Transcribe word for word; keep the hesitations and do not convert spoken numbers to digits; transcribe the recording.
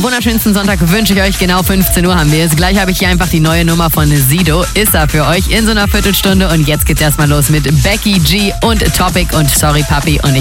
wunderschönsten Sonntag wünsche ich euch. Genau fünfzehn Uhr haben wir es. Gleich habe ich hier einfach die neue Nummer von Sido. Issa für euch in so einer Viertelstunde. Und jetzt geht's erstmal los mit Becky G und Topic und Sorry Papi. Und